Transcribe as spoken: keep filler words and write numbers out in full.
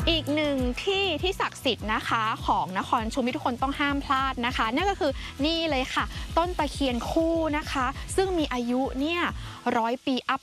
อีกหนึ่งที่ที่ศักดิ์สิทธิ์นะคะของนครชุมที่ทุกคนต้องห้ามพลาดนะคะนั่นก็คือนี่เลยค่ะต้นตะเคียนคู่นะคะซึ่งมีอายุเนี่ยร้อยปีอัพ